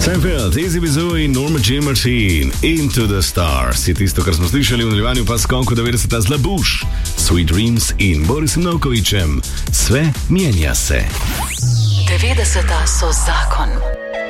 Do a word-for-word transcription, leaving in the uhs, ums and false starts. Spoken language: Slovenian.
Seinfeld, Easy Bizou in Norma Jean Martin, Into the Stars. Je tisto, kar smo slišali v nadaljevanju pa skonku devetdeseta z Labush, Sweet Dreams in Borisom Novkovićem. Sve mijenja se. devetdeseta so zakon.